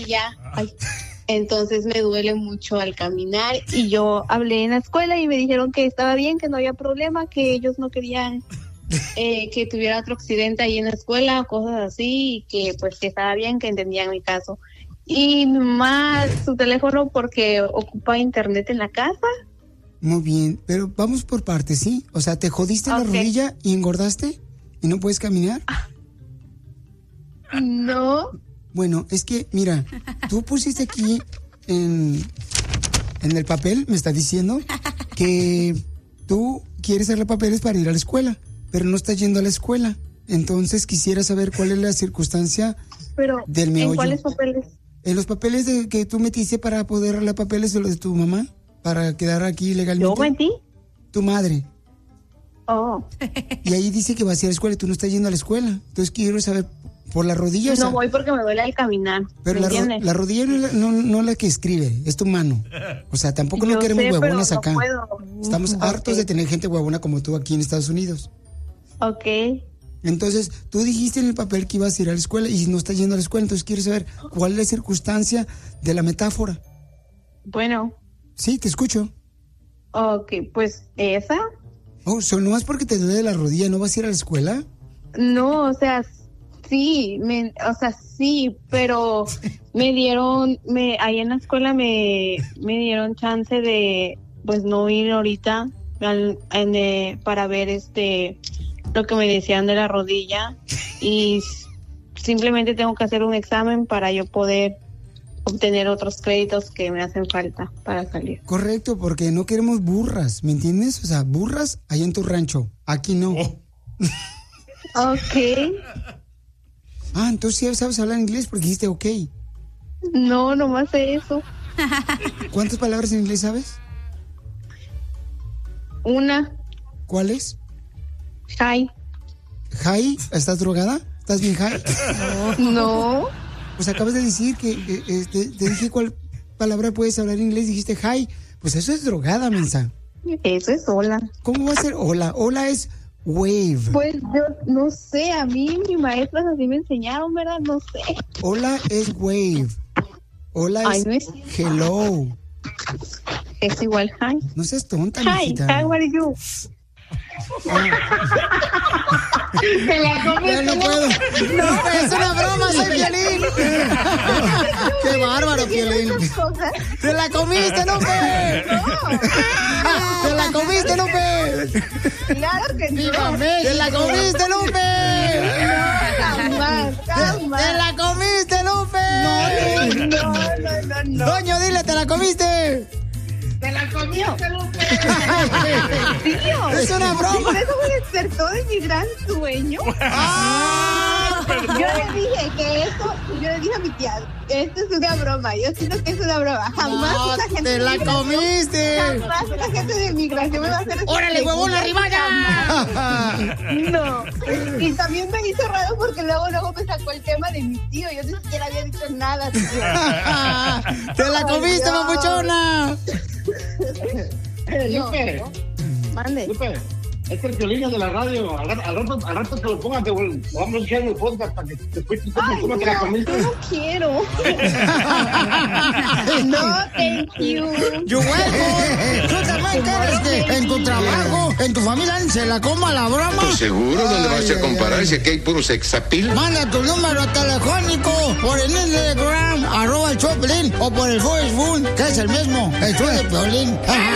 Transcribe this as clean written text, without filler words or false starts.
rodilla. Ay. Entonces me duele mucho al caminar y yo hablé en la escuela y me dijeron que estaba bien, que no había problema, que ellos no querían que tuviera otro accidente ahí en la escuela, cosas así, y que pues que estaba bien, que entendían mi caso. Y mi mamá, su teléfono porque ocupa internet en la casa. Muy bien, pero vamos por partes, ¿sí? O sea, ¿te jodiste la rodilla y engordaste y no puedes caminar? No. Bueno, es que, mira, tú pusiste aquí en el papel, me estás diciendo, que tú quieres hacer papeles para ir a la escuela, pero no estás yendo a la escuela. Entonces quisiera saber cuál es la circunstancia del meollo. ¿En cuáles papeles? En los papeles que tú metiste para poder arreglar papeles de los de tu mamá, para quedar aquí legalmente. ¿Yo metí? Tu madre. Oh. Y ahí dice que vas a ir a la escuela y tú no estás yendo a la escuela. Entonces quiero saber... ¿Por la rodilla? No voy porque me duele al caminar. Pero la rodilla no es la que escribe, es tu mano. O sea, tampoco no queremos huevonas acá. No puedo. Estamos hartos de tener gente huevona como tú aquí en Estados Unidos. Ok. Entonces, tú dijiste en el papel que ibas a ir a la escuela y no estás yendo a la escuela. Entonces, quiero saber cuál es la circunstancia de la metáfora. Bueno. Sí, te escucho. Ok, pues esa. Oh, no es porque te duele la rodilla, ¿no vas a ir a la escuela? No, o sea... Sí, sí, pero ahí en la escuela me dieron chance de, pues, no ir ahorita para ver lo que me decían de la rodilla y simplemente tengo que hacer un examen para yo poder obtener otros créditos que me hacen falta para salir. Correcto, porque no queremos burras, ¿me entiendes? O sea, burras allá en tu rancho, aquí no. Ok. Ah, entonces sí sabes hablar inglés porque dijiste ok. No, nomás sé eso. ¿Cuántas palabras en inglés sabes? Una. ¿Cuáles? Hi. ¿Hi? ¿Estás drogada? ¿Estás bien high? No. Pues acabas de decir que te dije cuál palabra puedes hablar en inglés, dijiste hi. Pues eso es drogada, mensa. Eso es hola. ¿Cómo va a ser hola? Hola es... wave. Pues yo no sé, a mí mis maestras así me enseñaron, ¿verdad? No sé. Hola es wave. Hola es hello. Es igual hi. No seas tonta, hi, mijita. How are you? ¡Te la comiste! No puedo. No, es una broma, soy Piolín. Qué bárbaro, Piolín. ¡Te la comiste, Lupe! ¡Te la comiste, Lupe! Claro que no. ¡Te la comiste, Lupe! Jamás. ¡Te la comiste, Lupe! No. Doño, dile, ¿te la comiste? ¡Te la comiste, Lupe! Tío, es una broma. Por eso me despertó de mi gran sueño. Yo le dije a mi tía, esto es una broma. Yo siento que es una broma. Jamás esa gente te la comiste. Jamás la gente de migración me va a hacer eso. ¡Órale, huevón, arriba ya! No. Y también me hizo raro porque luego me sacó el tema de mi tío. Yo ni siquiera había dicho nada, tío. ¡Te la comiste, papuchona! Lupe. Mande. Lupe, es que el Piolín de la radio. Al rato te lo pongan, vamos a echar el podcast para que después ¿cómo te la comiste? Yo no quiero. No, thank you. Yo tú también quieres que en tu trabajo, en tu familia, se la coma la broma. Pues seguro, ¿dónde vas a comparar? Si aquí hay puro sexapil. Manda tu número telefónico por el Instagram, @el Choplin, o por el Facebook, que es el mismo, el show de Piolín.